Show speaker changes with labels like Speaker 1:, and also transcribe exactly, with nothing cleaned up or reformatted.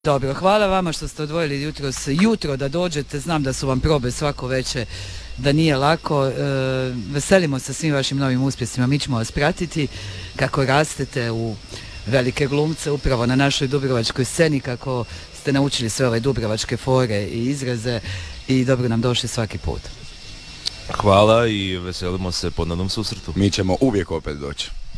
Speaker 1: Dobro, hvala vama što ste odvojili jutro, jutro da dođete, znam da su vam probe svako veče, da nije lako, e, veselimo se svim vašim novim uspjesima, mi ćemo vas pratiti kako rastete u velike glumce upravo na našoj dubrovačkoj sceni, kako ste naučili sve ove dubrovačke fore i izraze i dobro nam došli svaki put.
Speaker 2: Hvala i veselimo se ponovnom susretu.
Speaker 3: Mi ćemo uvijek opet doći.